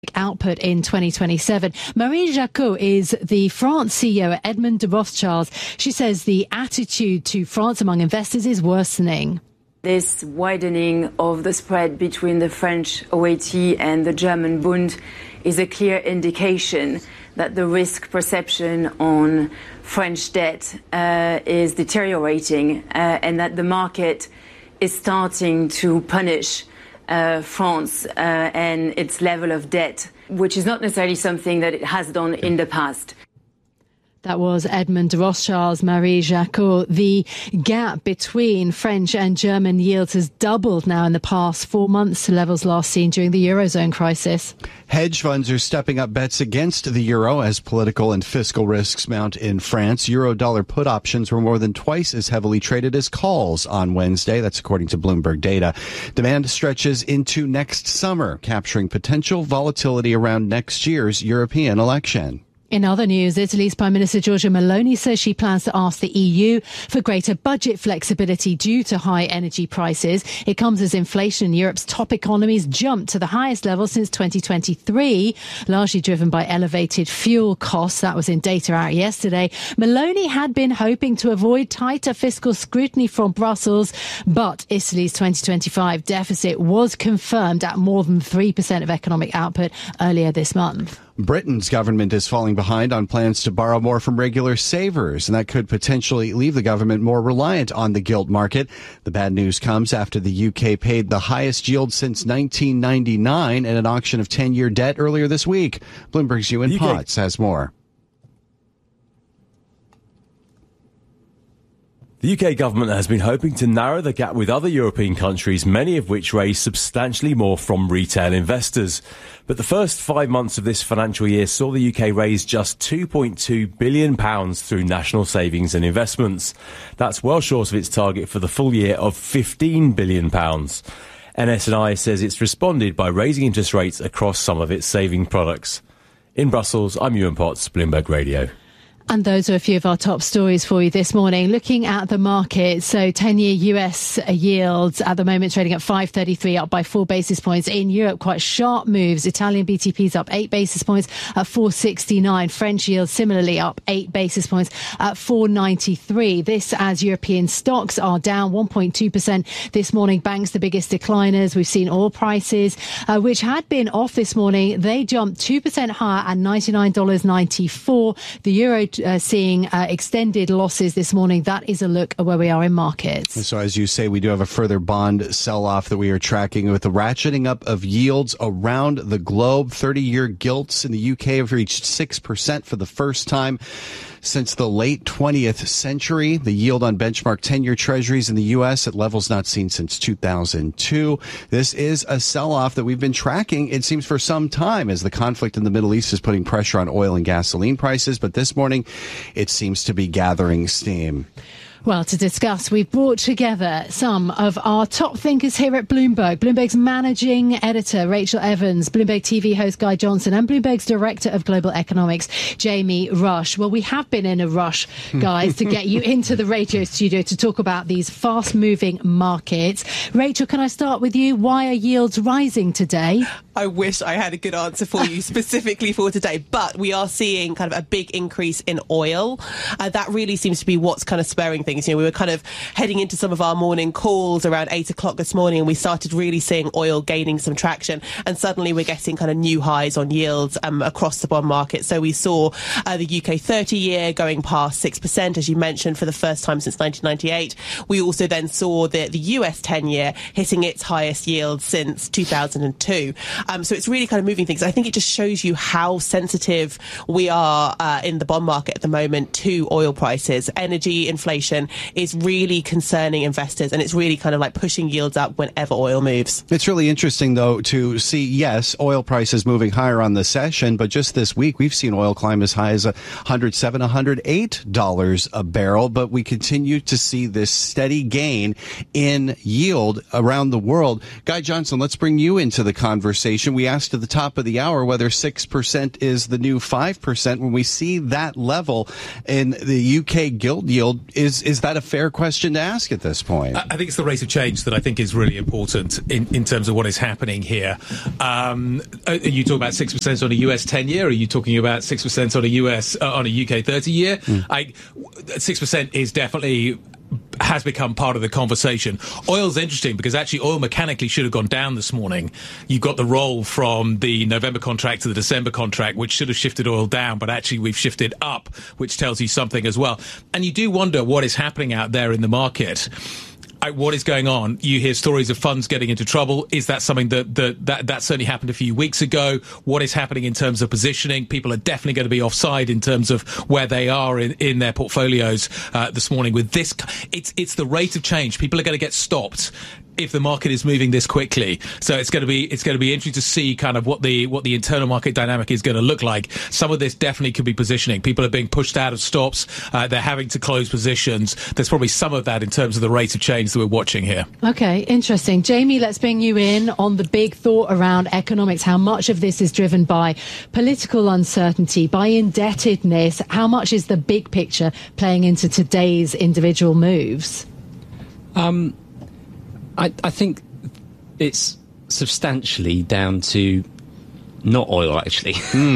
output in 2027. Marie Jacot is the France CEO at Edmond de Rothschild. She says the attitude to France among investors is worsening. This widening of the spread between the French OAT and the German Bund is a clear indication that the risk perception on French debt is deteriorating and that the market is starting to punish France and its level of debt, which is not necessarily something that it has done in the past. That was Edmond de Rothschild's Marie Jacot. The gap between French and German yields has doubled now in the past 4 months to levels last seen during the Eurozone crisis. Hedge funds are stepping up bets against the euro as political and fiscal risks mount in France. Euro-dollar put options were more than twice as heavily traded as calls on Wednesday. That's according to Bloomberg data. Demand stretches into next summer, capturing potential volatility around next year's European election. In other news, Italy's Prime Minister Giorgia Meloni says she plans to ask the EU for greater budget flexibility due to high energy prices. It comes as inflation in Europe's top economies jumped to the highest level since 2023, largely driven by elevated fuel costs. That was in data out yesterday. Meloni had been hoping to avoid tighter fiscal scrutiny from Brussels, but Italy's 2025 deficit was confirmed at more than 3% of economic output earlier this month. Britain's government is falling behind on plans to borrow more from regular savers, and that could potentially leave the government more reliant on the gilt market. The bad news comes after the UK paid the highest yield since 1999 at an auction of 10-year debt earlier this week. Bloomberg's Ewan Potts has more. The UK government has been hoping to narrow the gap with other European countries, many of which raise substantially more from retail investors. But the first 5 months of this financial year saw the UK raise just £2.2 billion through national savings and investments. That's well short of its target for the full year of £15 billion. NS&I says it's responded by raising interest rates across some of its saving products. In Brussels, I'm Ewan Potts, Bloomberg Radio. And those are a few of our top stories for you this morning. Looking at the market, so 10-year US yields at the moment trading at 5.33, up by 4 basis points. In Europe, quite sharp moves. Italian BTP's up 8 basis points at 4.69. French yields similarly up 8 basis points at 4.93. This as European stocks are down 1.2% this morning. Banks the biggest decliners. We've seen oil prices, which had been off this morning. They jumped 2% higher at $99.94. The euro seeing extended losses this morning. That is a look at where we are in markets. So as you say, we do have a further bond sell-off that we are tracking with the ratcheting up of yields around the globe. 30-year gilts in the UK have reached 6% for the first time since the late 20th century. The yield on benchmark 10-year treasuries in the U.S. at levels not seen since 2002. This is a sell-off that we've been tracking, it seems, for some time as the conflict in the Middle East is putting pressure on oil and gasoline prices. But this morning, it seems to be gathering steam. Well, to discuss, we've brought together some of our top thinkers here at Bloomberg. Bloomberg's managing editor, Rachel Evans, Bloomberg TV host, Guy Johnson, and Bloomberg's director of global economics, Jamie Rush. Well, we have been in a rush, guys, to get you into the radio studio to talk about these fast-moving markets. Rachel, can I start with you? Why are yields rising today? I wish I had a good answer for you specifically for today, but we are seeing kind of a big increase in oil. That really seems to be what's kind of spurring things. You know, we were kind of heading into some of our morning calls around 8 o'clock this morning, and we started really seeing oil gaining some traction, and suddenly we're getting kind of new highs on yields across the bond market. So we saw the UK 30-year going past 6%, as you mentioned, for the first time since 1998. We also then saw the US 10-year hitting its highest yield since 2002. So it's really kind of moving things. I think it just shows you how sensitive we are in the bond market at the moment to oil prices. Energy inflation is really concerning investors, and it's really kind of like pushing yields up whenever oil moves. It's really interesting, though, to see, yes, oil prices moving higher on the session, but just this week we've seen oil climb as high as $107, $108 a barrel, but we continue to see this steady gain in yield around the world. Guy Johnson, let's bring you into the conversation. We asked at the top of the hour whether 6% is the new 5%. When we see that level in the UK gilt yield, is Is that a fair question to ask at this point? I think it's the rate of change that I think is really important in terms of what is happening here. Are you talking about 6% on a US 10-year? Or are you talking about 6% on a UK 30-year? 6% is definitely has become part of the conversation. Oil's interesting because actually oil mechanically should have gone down this morning. You've got the roll from the November contract to the December contract, which should have shifted oil down, but actually we've shifted up, which tells you something as well. And you do wonder what is happening out there in the market. What is going on? You hear stories of funds getting into trouble. Is that something that certainly happened a few weeks ago? What is happening in terms of positioning? People are definitely going to be offside in terms of where they are in their portfolios this morning. With this, it's the rate of change. People are going to get stopped if the market is moving this quickly. So it's going to be interesting to see kind of what the internal market dynamic is going to look like. Some of this definitely could be positioning. People are being pushed out of stops. They're having to close positions. There's probably some of that in terms of the rate of change that we're watching here. Okay, interesting. Jamie, let's bring you in on the big thought around economics. How much of this is driven by political uncertainty, by indebtedness? How much is the big picture playing into today's individual moves? I think it's substantially down to not oil, actually.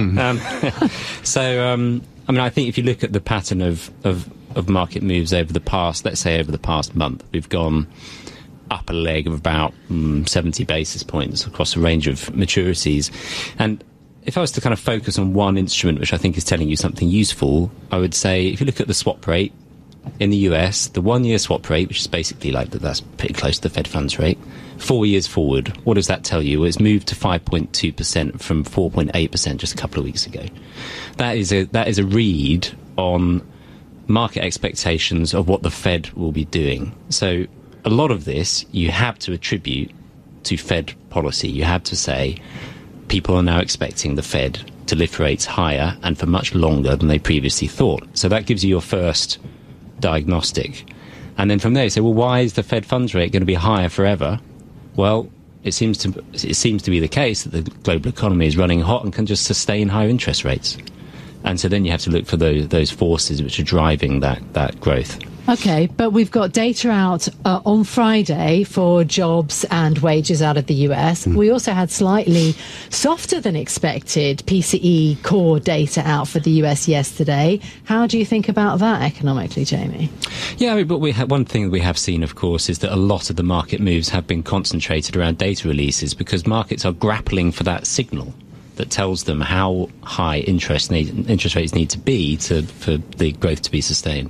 I mean, I think if you look at the pattern of market moves over the past, let's say over the past month, we've gone up a leg of about 70 basis points across a range of maturities. And if I was to kind of focus on one instrument, which I think is telling you something useful, I would say if you look at the swap rate, in the US, the 1-year swap rate, which is basically that's pretty close to the Fed funds rate, 4 years forward, what does that tell you? Well, it's moved to 5.2% from 4.8% just a couple of weeks ago. That is a read on market expectations of what the Fed will be doing. So a lot of this you have to attribute to Fed policy. You have to say people are now expecting the Fed to lift rates higher and for much longer than they previously thought. So that gives you your first diagnostic. And then from there you say, well, why is the Fed funds rate going to be higher forever? Well, it seems to be the case that the global economy is running hot and can just sustain higher interest rates. And so then you have to look for those forces which are driving that growth. Okay, but we've got data out on Friday for jobs and wages out of the US. We also had slightly softer than expected PCE core data out for the US yesterday. How do you think about that economically, Jamie? Yeah, I mean, but one thing we have seen, of course, is that a lot of the market moves have been concentrated around data releases because markets are grappling for that signal that tells them how high interest rates need to be for the growth to be sustained.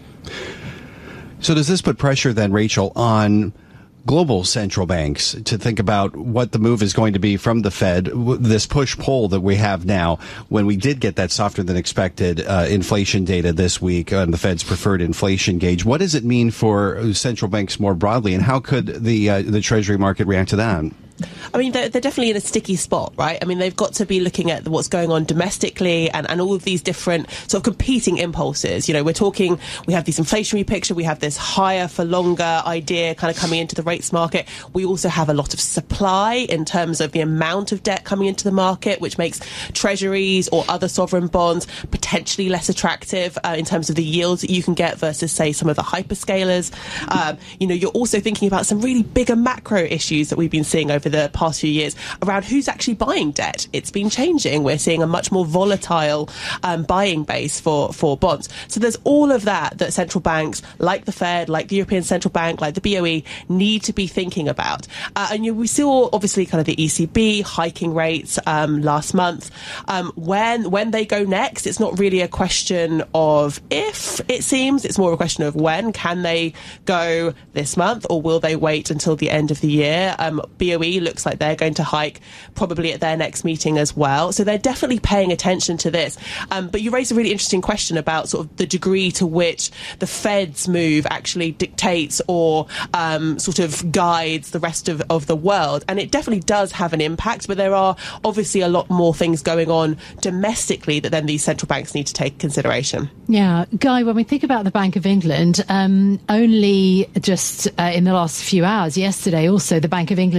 So does this put pressure then, Rachel, on global central banks to think about what the move is going to be from the Fed, this push-pull that we have now when we did get that softer than expected inflation data this week on the Fed's preferred inflation gauge? What does it mean for central banks more broadly, and how could the Treasury market react to that? I mean, they're definitely in a sticky spot, right? I mean, they've got to be looking at what's going on domestically and all of these different sort of competing impulses. You know, we have this inflationary picture, we have this higher for longer idea kind of coming into the rates market. We also have a lot of supply in terms of the amount of debt coming into the market, which makes treasuries or other sovereign bonds potentially less attractive in terms of the yields that you can get versus, say, some of the hyperscalers. You're also thinking about some really bigger macro issues that we've been seeing over the past few years around who's actually buying debt. It's been changing. We're seeing a much more volatile buying base for bonds. So there's all of that central banks like the Fed, like the European Central Bank, like the BOE need to be thinking about. We saw obviously kind of the ECB hiking rates last month. When they go next, it's not really a question of if, it seems. It's more a question of when. Can they go this month or will they wait until the end of the year? BOE looks like they're going to hike probably at their next meeting as well. So they're definitely paying attention to this. But you raised a really interesting question about sort of the degree to which the Fed's move actually dictates or sort of guides the rest of the world. And it definitely does have an impact, but there are obviously a lot more things going on domestically that then these central banks need to take consideration. Yeah. Guy, when we think about the Bank of England, only just in the last few hours, yesterday also, the Bank of England Governor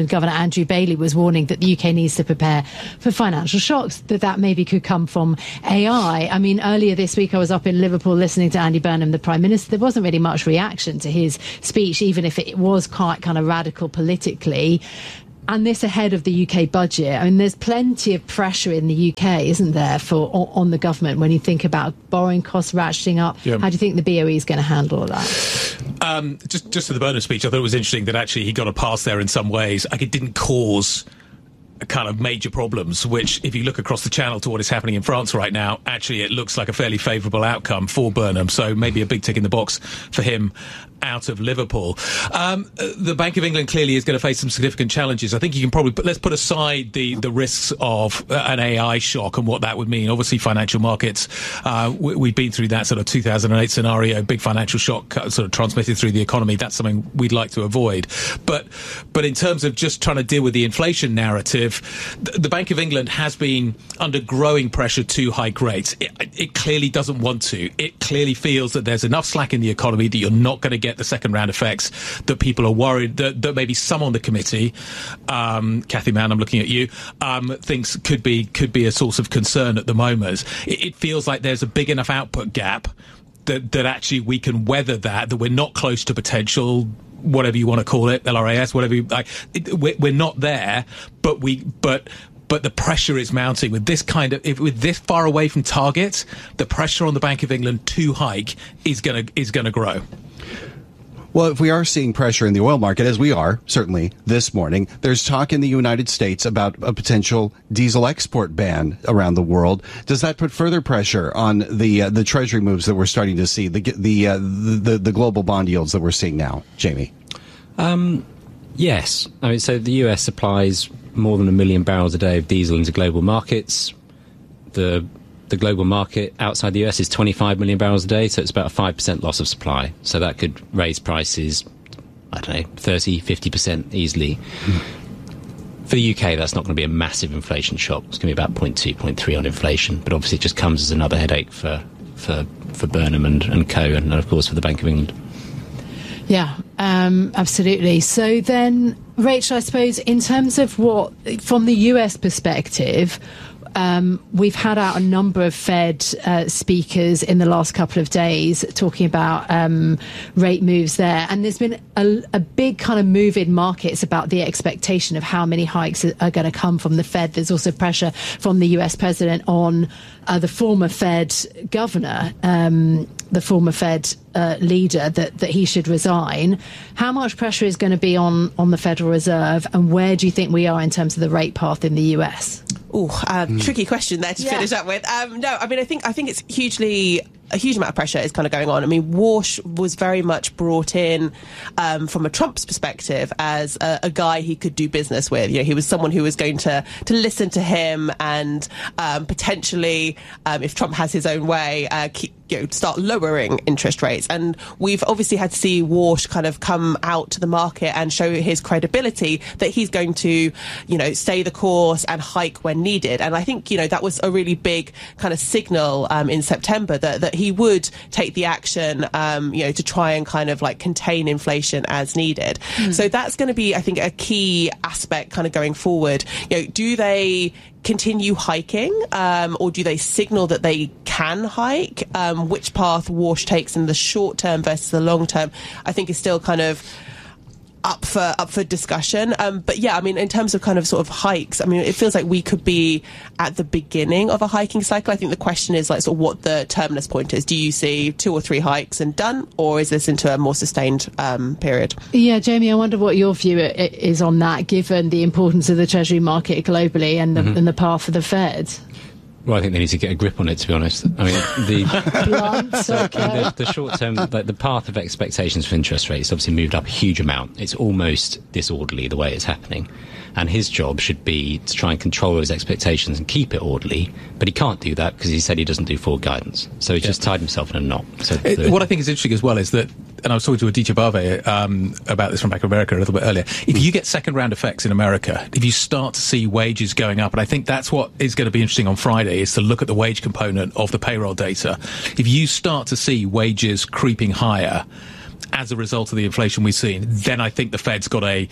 Andrew Bailey was warning that the UK needs to prepare for financial shocks, that maybe could come from AI. I mean, earlier this week I was up in Liverpool listening to Andy Burnham, the Prime Minister. There wasn't really much reaction to his speech, even if it was quite kind of radical politically. And this ahead of the UK budget. I mean, there's plenty of pressure in the UK, isn't there, on the government when you think about borrowing costs ratcheting up? Yeah. How do you think the BOE is going to handle all that? Just to the Burnham speech, I thought it was interesting that actually he got a pass there in some ways. Like, it didn't cause kind of major problems, which if you look across the channel to what is happening in France right now, actually it looks like a fairly favourable outcome for Burnham. So maybe a big tick in the box for him out of Liverpool. The Bank of England clearly is going to face some significant challenges. I think you can probably let's put aside the risks of an AI shock and what that would mean. Obviously, financial markets, we've been through that sort of 2008 scenario, big financial shock sort of transmitted through the economy. That's something we'd like to avoid. But in terms of just trying to deal with the inflation narrative, the Bank of England has been under growing pressure to hike rates. It clearly doesn't want to. It clearly feels that there's enough slack in the economy that you're not going to get the second round effects that people are worried that maybe some on the committee, Cathy Mann, I'm looking at you, thinks could be a source of concern at the moment. It feels like there's a big enough output gap that actually we can weather that we're not close to potential, whatever you want to call it, LRAS, whatever you like. We're not there, but the pressure is mounting with this with this far away from target. The pressure on the Bank of England to hike is gonna grow. Well, if we are seeing pressure in the oil market, as we are, certainly this morning, there's talk in the United States about a potential diesel export ban around the world. Does that put further pressure on the Treasury moves that we're starting to see, the global bond yields that we're seeing now, Jamie? Yes. I mean, so the US supplies more than 1 million barrels a day of diesel into global markets. The global market outside the US is 25 million barrels a day, so it's about a 5% loss of supply. So that could raise prices, I don't know, 30, 50% easily. For the UK, that's not going to be a massive inflation shock. It's going to be about 0.2, 0.3 on inflation. But obviously it just comes as another headache for Burnham and co, and of course for the Bank of England. Yeah, absolutely. So then, Rachel, I suppose in terms of from the US perspective, we've had out a number of Fed speakers in the last couple of days talking about rate moves there. And there's been a big kind of move in markets about the expectation of how many hikes are going to come from the Fed. There's also pressure from the US president on the former Fed governor, the former Fed leader, that he should resign. How much pressure is going to be on the Federal Reserve, and where do you think we are in terms of the rate path in the US? Tricky question there to finish up with. No, I mean, I think it's a huge amount of pressure is kind of going on. I mean, Walsh was very much brought in from a Trump's perspective as a guy he could do business with. You know, he was someone who was going to listen to him and potentially, if Trump has his own way, start lowering interest rates. And we've obviously had to see Walsh kind of come out to the market and show his credibility that he's going to, stay the course and hike when needed. And I think, that was a really big kind of signal in September that he would take the action, to try and kind of like contain inflation as needed. So that's going to be, I think, a key aspect kind of going forward. Do they continue hiking, or do they signal that they can hike? Which path Walsh takes in the short term versus the long term, I think is still kind of up for discussion. But yeah, I mean, in terms of kind of sort of hikes, I mean, it feels like we could be at the beginning of a hiking cycle. I think the question is like sort of what the terminus point is. Do you see 2 or 3 hikes and done, or is this into a more sustained period? Yeah, Jamie, I wonder what your view is on that, given the importance of the Treasury market globally and the path of the Fed. Well, I think they need to get a grip on it, to be honest. I mean, the short term, the path of expectations for interest rates obviously moved up a huge amount. It's almost disorderly the way it's happening. And his job should be to try and control those expectations and keep it orderly. But he can't do that because he said he doesn't do forward guidance. So he's just tied himself in a knot. So what I think is interesting as well is that, and I was talking to Aditya Bave about this from Bank of America a little bit earlier, if you get second round effects in America, if you start to see wages going up, and I think that's what is going to be interesting on Friday, is to look at the wage component of the payroll data. If you start to see wages creeping higher, as a result of the inflation we've seen, then I think the Fed's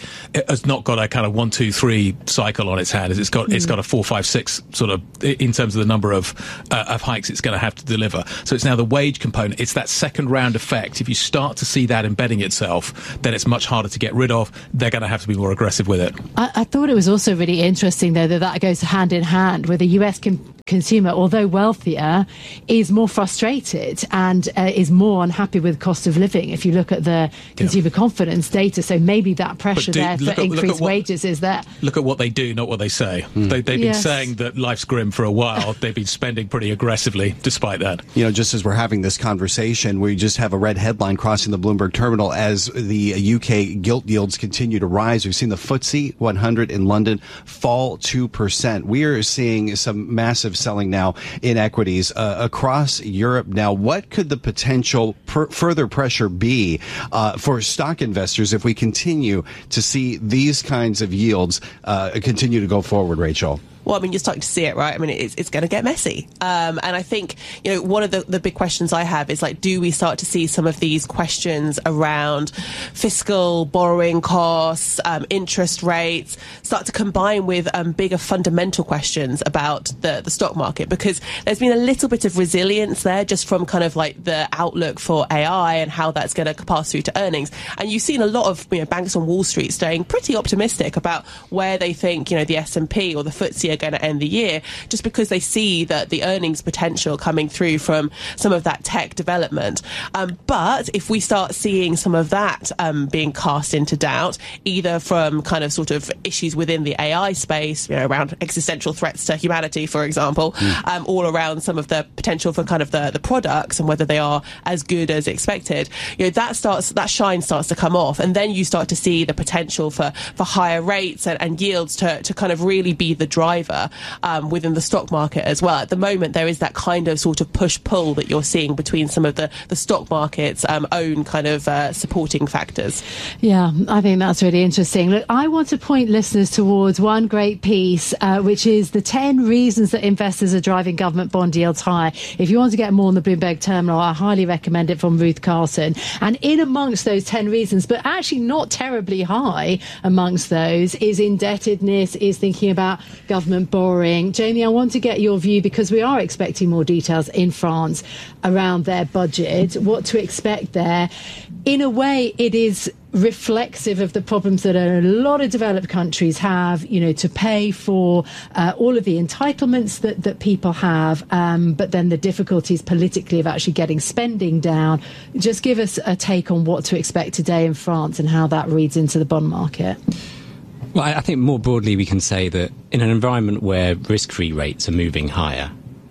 has not got a kind of 1, 2, 3 cycle on its hands. It's got a 4, 5, 6 sort of in terms of the number of hikes it's going to have to deliver. So it's now the wage component. It's that second round effect. If you start to see that embedding itself, then it's much harder to get rid of. They're going to have to be more aggressive with it. I thought it was also really interesting, though, that goes hand in hand with the US consumer, although wealthier, is more frustrated and is more unhappy with cost of living if you look at the consumer confidence data. So maybe that pressure there for increased wages is there. Look at what they do, not what they say. They've been saying that life's grim for a while. They've been spending pretty aggressively despite that. You know, just as we're having this conversation, we just have a red headline crossing the Bloomberg terminal as the UK gilt yields continue to rise. We've seen the FTSE 100 in London fall 2%. We are seeing some massive selling now in equities across Europe. Now, what could the potential further pressure be for stock investors if we continue to see these kinds of yields continue to go forward, Rachel? Well, I mean, you're starting to see it, right? I mean, it's going to get messy. And I think, you know, one of the big questions I have is, like, do we start to see some of these questions around fiscal borrowing costs, interest rates, start to combine with bigger fundamental questions about the stock market? Because there's been a little bit of resilience there just from kind of like the outlook for AI and how that's going to pass through to earnings. And you've seen a lot of, you know, banks on Wall Street staying pretty optimistic about where they think, you know, the S&P or the FTSE are going to end the year, just because they see that the earnings potential coming through from some of that tech development. But if we start seeing some of that being cast into doubt, either from kind of sort of issues within the AI space, you know, around existential threats to humanity, for example, all around some of the potential for kind of the products and whether they are as good as expected, you know, that shine starts to come off, and then you start to see the potential for higher rates and yields to kind of really be the driver within the stock market as well. At the moment, there is that kind of sort of push-pull that you're seeing between some of the stock market's own kind of supporting factors. Yeah, I think that's really interesting. Look, I want to point listeners towards one great piece, which is the 10 reasons that investors are driving government bond yields higher. If you want to get more on the Bloomberg terminal, I highly recommend it, from Ruth Carlson. And in amongst those 10 reasons, but actually not terribly high amongst those, is indebtedness, is thinking about government borrowing. Jamie, I want to get your view, because we are expecting more details in France around their budget, what to expect there. In a way, it is reflexive of the problems that a lot of developed countries have, you know, to pay for all of the entitlements that people have, but then the difficulties politically of actually getting spending down. Just give us a take on what to expect today in France and how that reads into the bond market. Well, I think more broadly we can say that in an environment where risk-free rates are moving higher,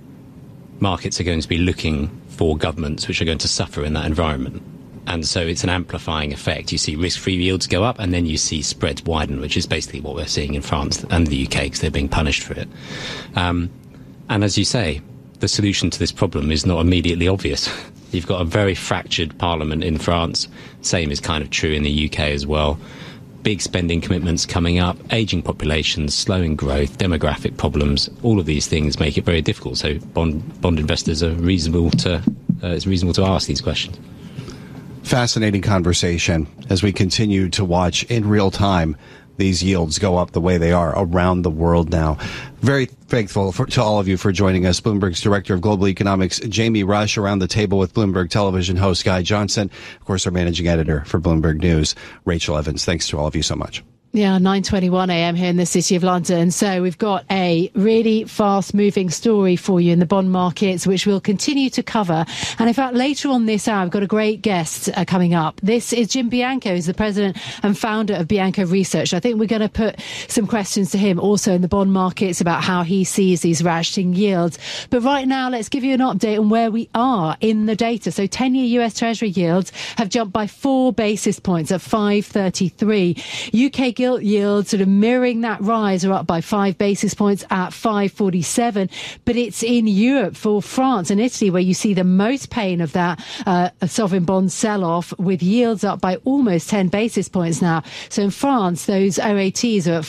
markets are going to be looking for governments which are going to suffer in that environment. And so it's an amplifying effect. You see risk-free yields go up, and then you see spreads widen, which is basically what we're seeing in France and the UK, because they're being punished for it. And as you say, the solution to this problem is not immediately obvious. You've got a very fractured parliament in France. Same is kind of true in the UK as well. Big spending commitments coming up, ageing populations, slowing growth, demographic problems. All of these things make it very difficult. So bond investors are reasonable to it's reasonable to ask these questions. Fascinating conversation as we continue to watch in real time these yields go up the way they are around the world now. Very thankful to all of you for joining us. Bloomberg's Director of Global Economics, Jamie Rush, around the table with Bloomberg Television host Guy Johnson. Of course, our Managing Editor for Bloomberg News, Rachel Evans. Thanks to all of you so much. Yeah, 9:21 a.m. here in the City of London. So we've got a really fast-moving story for you in the bond markets, which we'll continue to cover. And in fact, later on this hour, I've got a great guest coming up. This is Jim Bianco, who's the president and founder of Bianco Research. I think we're going to put some questions to him also in the bond markets about how he sees these ratcheting yields. But right now, let's give you an update on where we are in the data. So 10-year US Treasury yields have jumped by 4 basis points at 5.33. UK gilt yield sort of mirroring that rise are up by 5 basis points at 5.47. But it's in Europe for France and Italy where you see the most pain of that sovereign bond sell-off, with yields up by almost 10 basis points now. So in France, those OATs are at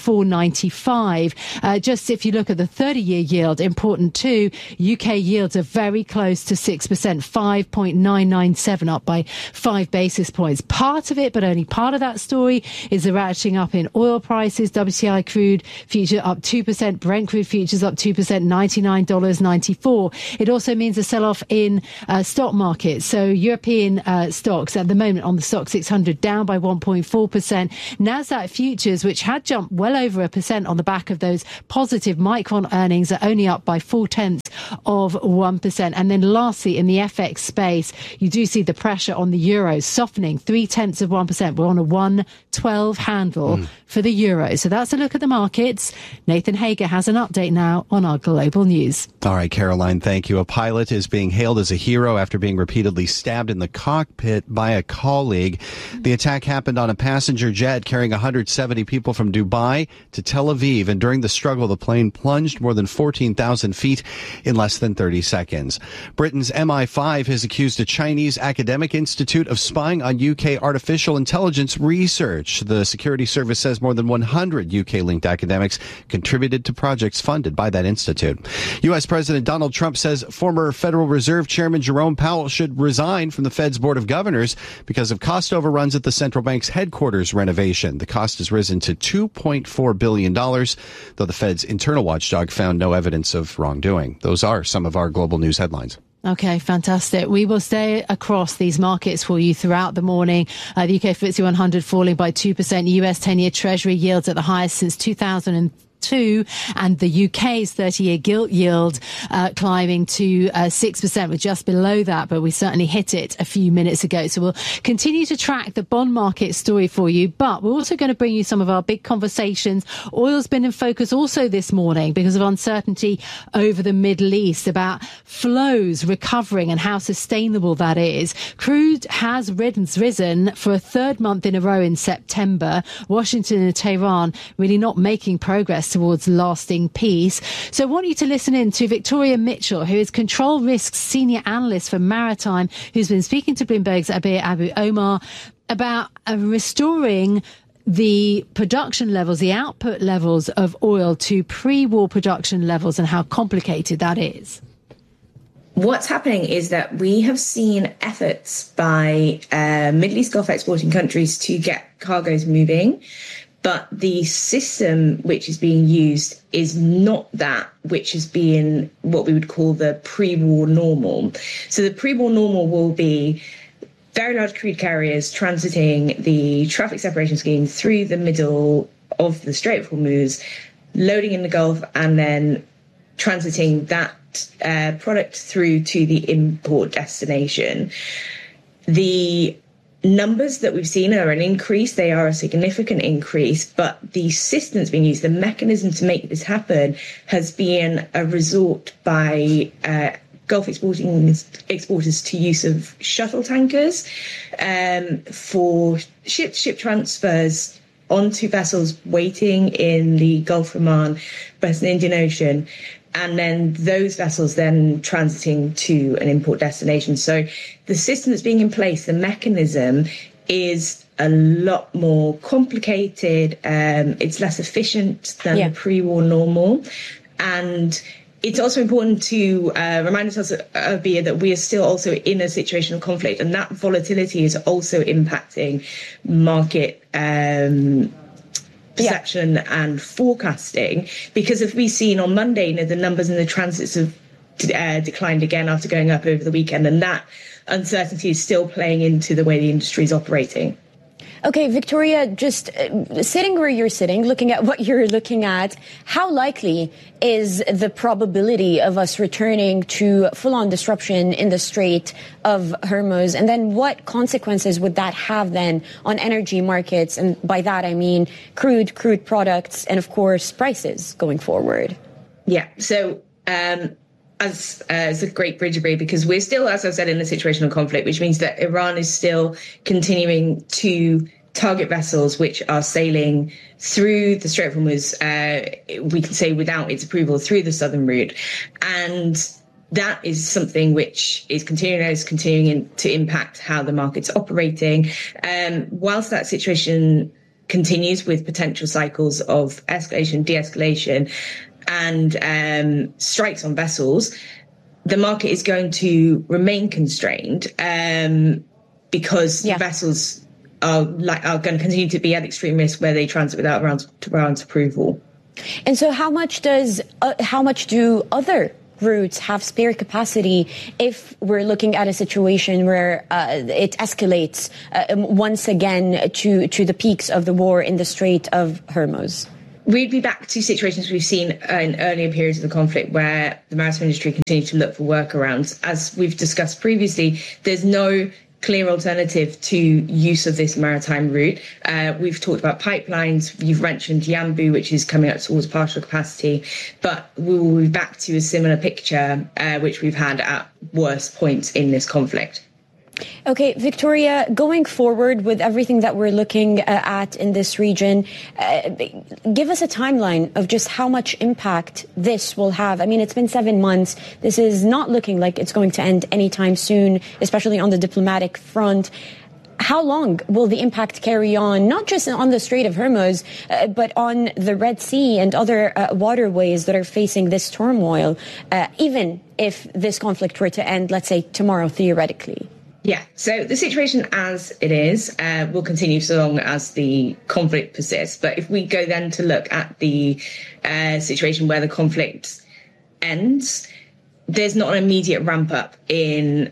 4.95. Just if you look at the 30-year yield, important too, UK yields are very close to 6%, 5.997, up by 5 basis points. Part of it, but only part of that story, is the ratcheting up in oil prices. WTI crude future up 2%, Brent crude futures up 2%, $99.94. It also means a sell-off in stock markets. So European stocks at the moment on the stock 600 down by 1.4%. Nasdaq futures, which had jumped well over 1% on the back of those positive Micron earnings, are only up by 0.4%. And then lastly, in the FX space, you do see the pressure on the euro softening 0.3%. We're on a 1.12 handle for the euro. So that's a look at the markets. Nathan Hager has an update now on our global news. All right, Caroline, thank you. A pilot is being hailed as a hero after being repeatedly stabbed in the cockpit by a colleague. The attack happened on a passenger jet carrying 170 people from Dubai to Tel Aviv, and during the struggle, the plane plunged more than 14,000 feet in less than 30 seconds. Britain's MI5 has accused a Chinese academic institute of spying on UK artificial intelligence research. The security service says more than 100 UK-linked academics contributed to projects funded by that institute. U.S. President Donald Trump says former Federal Reserve Chairman Jerome Powell should resign from the Fed's Board of Governors because of cost overruns at the central bank's headquarters renovation. The cost has risen to $2.4 billion, though the Fed's internal watchdog found no evidence of wrongdoing. Those are some of our global news headlines. Okay, fantastic. We will stay across these markets for you throughout the morning. The UK FTSE 100 falling by 2%. US 10-year Treasury yields at the highest since 2002, and the UK's 30-year gilt yield climbing to 6%. We're just below that, but we certainly hit it a few minutes ago. So we'll continue to track the bond market story for you, but we're also going to bring you some of our big conversations. Oil's been in focus also this morning because of uncertainty over the Middle East about flows recovering and how sustainable that is. Crude has risen for a third month in a row in September. Washington and Tehran really not making progress towards lasting peace. So I want you to listen in to Victoria Mitchell, who is Control Risks Senior Analyst for Maritime, who's been speaking to Bloomberg's Abir Abu Omar about restoring the production levels, the output levels of oil to pre-war production levels and how complicated that is. What's happening is that we have seen efforts by Middle East Gulf exporting countries to get cargoes moving, but the system which is being used is not that which is being what we would call the pre-war normal. So the pre-war normal will be very large crude carriers transiting the traffic separation scheme through the middle of the Strait of Hormuz, loading in the Gulf, and then transiting that product through to the import destination. The numbers that we've seen are an increase. They are a significant increase, but the system that's being used, the mechanism to make this happen, has been a resort by Gulf exporters to use of shuttle tankers for ship transfers onto vessels waiting in the Gulf of Oman, Western Indian Ocean, and then those vessels then transiting to an import destination. So the system that's being in place, the mechanism, is a lot more complicated. It's less efficient than the pre-war normal. And it's also important to remind ourselves, Abir, that we are still also in a situation of conflict, and that volatility is also impacting market perception and forecasting, because if we've seen on Monday, the numbers in the transits have declined again after going up over the weekend, and that uncertainty is still playing into the way the industry is operating. Okay, Victoria, just sitting where you're sitting, looking at what you're looking at, how likely is the probability of us returning to full-on disruption in the Strait of Hormuz? And then what consequences would that have then on energy markets? And by that, I mean crude products, and of course, prices going forward. Yeah, so as a great bridge, because we're still, as I said, in a situation of conflict, which means that Iran is still continuing to target vessels which are sailing through the Strait of Hormuz, we can say without its approval, through the southern route. And that is something which is continuing to impact how the market's operating. Whilst that situation continues with potential cycles of escalation, de-escalation, and strikes on vessels, the market is going to remain constrained because the vessels are going to continue to be at extreme risk where they transit without Iran's approval. And so how much do other routes have spare capacity if we're looking at a situation where it escalates once again to the peaks of the war in the Strait of Hormuz? We'd be back to situations we've seen in earlier periods of the conflict where the maritime industry continued to look for workarounds. As we've discussed previously, there's no clear alternative to use of this maritime route. We've talked about pipelines. You've mentioned Yanbu, which is coming up towards partial capacity, but we will be back to a similar picture, which we've had at worst points in this conflict. Okay, Victoria, going forward with everything that we're looking at in this region, give us a timeline of just how much impact this will have. I mean, it's been 7 months. This is not looking like it's going to end anytime soon, especially on the diplomatic front. How long will the impact carry on, not just on the Strait of Hormuz, but on the Red Sea and other waterways that are facing this turmoil, even if this conflict were to end, let's say, tomorrow, theoretically? Yeah, so the situation as it is will continue so long as the conflict persists. But if we go then to look at the situation where the conflict ends, there's not an immediate ramp up in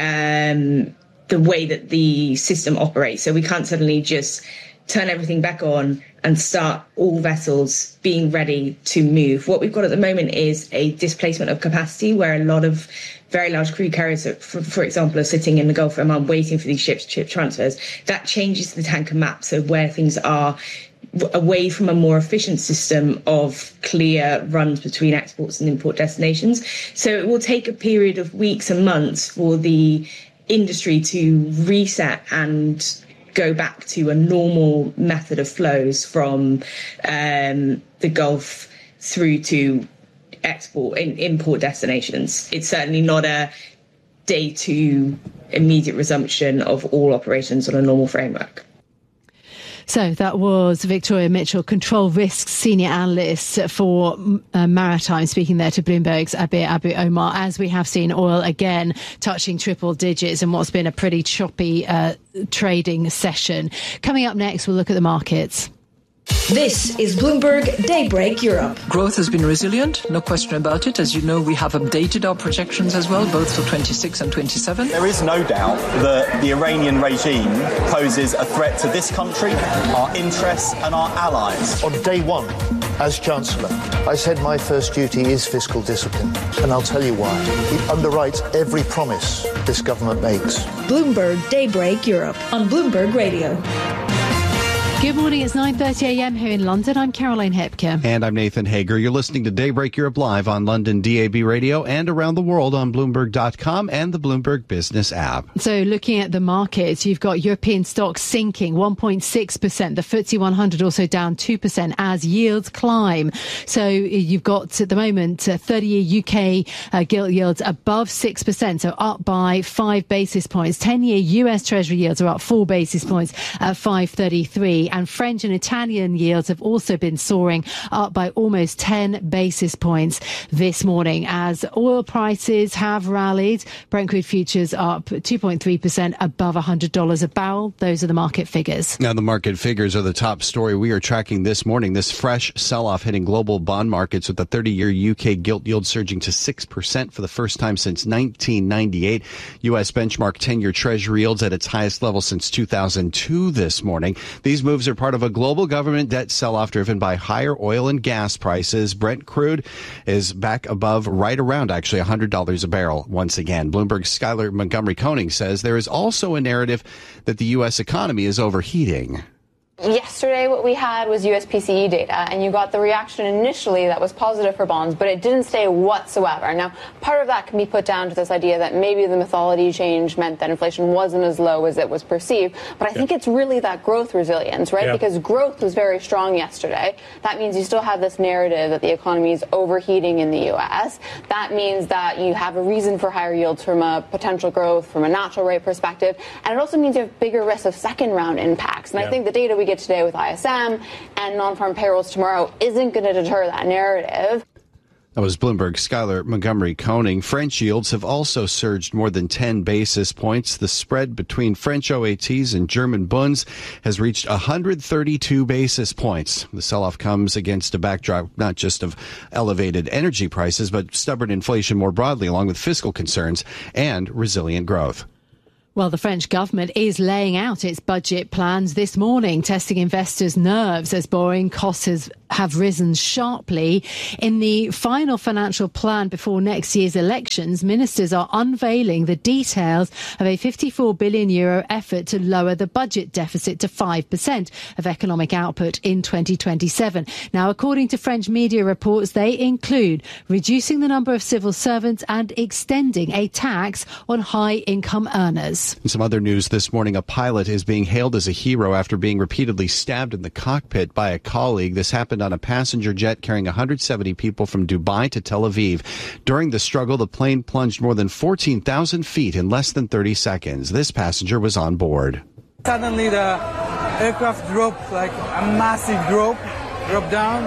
the way that the system operates. So we can't suddenly just turn everything back on and start all vessels being ready to move. What we've got at the moment is a displacement of capacity where a lot of very large crude carriers, for example, are sitting in the Gulf of Oman waiting for these ship transfers. That changes the tanker map, so where things are away from a more efficient system of clear runs between exports and import destinations. So it will take a period of weeks and months for the industry to reset and go back to a normal method of flows from the Gulf through to import destinations. It's certainly not a day to immediate resumption of all operations on a normal framework. So that was Victoria Mitchell, Control Risks Senior Analyst for Maritime, speaking there to Bloomberg's Abir Abu Omar, as we have seen oil again touching triple digits in what's been a pretty choppy trading session. Coming up next, we'll look at the markets. This is Bloomberg Daybreak Europe. Growth has been resilient, no question about it. As you know, we have updated our projections as well, both for 26 and 27. There is no doubt that the Iranian regime poses a threat to this country, our interests and our allies. On day one, as Chancellor, I said my first duty is fiscal discipline, and I'll tell you why. It underwrites every promise this government makes. Bloomberg Daybreak Europe on Bloomberg Radio. Good morning, it's 9:30 a.m. here in London. I'm Caroline Hepker. And I'm Nathan Hager. You're listening to Daybreak Europe live on London DAB radio and around the world on Bloomberg.com and the Bloomberg Business app. So looking at the markets, you've got European stocks sinking 1.6%. The FTSE 100 also down 2% as yields climb. So you've got at the moment 30-year UK gilt yields above 6%, so up by 5 basis points. 10-year US Treasury yields are up 4 basis points at 5.33. And French and Italian yields have also been soaring, up by almost 10 basis points this morning as oil prices have rallied. Brent crude futures up 2.3% above $100 a barrel. Those are the market figures. Now, the market figures are the top story we are tracking this morning. This fresh sell-off hitting global bond markets with the 30-year UK gilt yield surging to 6% for the first time since 1998. U.S. benchmark 10-year Treasury yields at its highest level since 2002 this morning. These moves are part of a global government debt sell-off driven by higher oil and gas prices. Brent crude is back above right around actually $100 a barrel once again. Bloomberg's Skylar Montgomery Koenig says there is also a narrative that the U.S. economy is overheating. Yesterday, what we had was US PCE data, and you got the reaction initially that was positive for bonds, but it didn't stay whatsoever. Now, part of that can be put down to this idea that maybe the methodology change meant that inflation wasn't as low as it was perceived. But I think it's really that growth resilience, right? Because growth was very strong yesterday. That means you still have this narrative that the economy is overheating in the US. That means that you have a reason for higher yields from a potential growth, from a natural rate perspective. And it also means you have bigger risks of second round impacts. And I think the data we get today with ISM and non-farm payrolls tomorrow isn't going to deter that narrative. That was Bloomberg's Skylar Montgomery-Koning. French yields have also surged more than 10 basis points. The spread between French OATs and German Bunds has reached 132 basis points. The sell-off comes against a backdrop not just of elevated energy prices, but stubborn inflation more broadly, along with fiscal concerns and resilient growth. Well, the French government is laying out its budget plans this morning, testing investors' nerves as borrowing costs have risen sharply. In the final financial plan before next year's elections, ministers are unveiling the details of a €54 billion effort to lower the budget deficit to 5% of economic output in 2027. Now, according to French media reports, they include reducing the number of civil servants and extending a tax on high-income earners. In some other news this morning, a pilot is being hailed as a hero after being repeatedly stabbed in the cockpit by a colleague. This happened on a passenger jet carrying 170 people from Dubai to Tel Aviv. During the struggle, the plane plunged more than 14,000 feet in less than 30 seconds. This passenger was on board. Suddenly the aircraft dropped, like a massive drop down,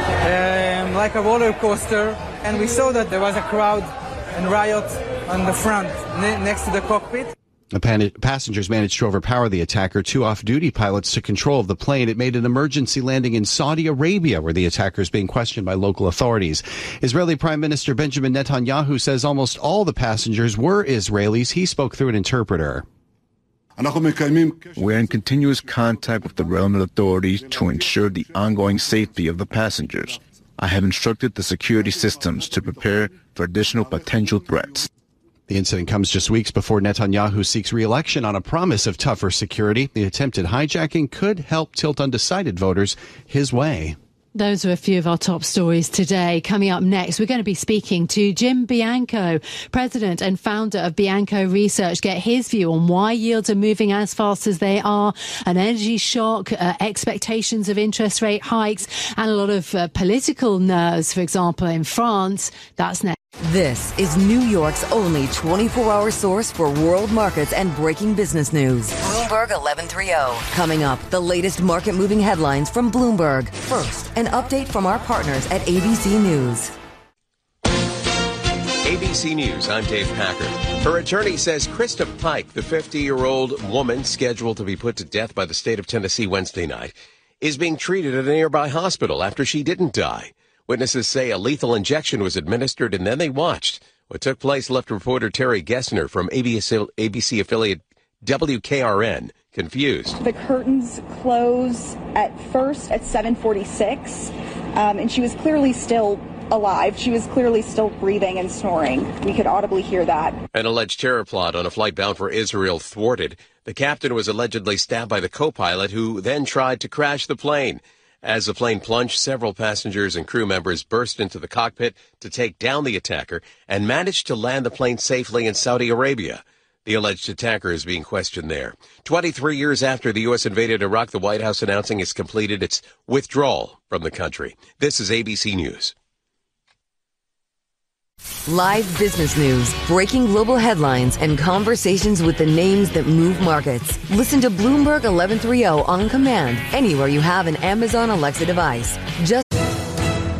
like a roller coaster. And we saw that there was a crowd and riot on the front next to the cockpit. The passengers managed to overpower the attacker. 2 off-duty pilots took control of the plane. It made an emergency landing in Saudi Arabia, where the attacker is being questioned by local authorities. Israeli Prime Minister Benjamin Netanyahu says almost all the passengers were Israelis. He spoke through an interpreter. We're in continuous contact with the relevant authorities to ensure the ongoing safety of the passengers. I have instructed the security systems to prepare for additional potential threats. The incident comes just weeks before Netanyahu seeks re-election on a promise of tougher security. The attempted hijacking could help tilt undecided voters his way. Those are a few of our top stories today. Coming up next, we're going to be speaking to Jim Bianco, president and founder of Bianco Research, get his view on why yields are moving as fast as they are, an energy shock, expectations of interest rate hikes, and a lot of political nerves, for example, in France. That's next. This is New York's only 24-hour source for world markets and breaking business news. Bloomberg 1130. Coming up, the latest market-moving headlines from Bloomberg. First, an update from our partners at ABC News. ABC News, I'm Dave Packer. Her attorney says Krista Pike, the 50-year-old woman scheduled to be put to death by the state of Tennessee Wednesday night, is being treated at a nearby hospital after she didn't die. Witnesses say a lethal injection was administered and then they watched. What took place left reporter Terry Gessner from ABC affiliate WKRN confused. The curtains close at first at 7:46, and she was clearly still alive. She was clearly still breathing and snoring. We could audibly hear that. An alleged terror plot on a flight bound for Israel thwarted. The captain was allegedly stabbed by the co-pilot, who then tried to crash the plane. As the plane plunged, several passengers and crew members burst into the cockpit to take down the attacker and managed to land the plane safely in Saudi Arabia. The alleged attacker is being questioned there. 23 years after the U.S. invaded Iraq, the White House announcing it's completed its withdrawal from the country. This is ABC News. Live business news, breaking global headlines, and conversations with the names that move markets. Listen to Bloomberg 1130 on command anywhere you have an Amazon Alexa device. Just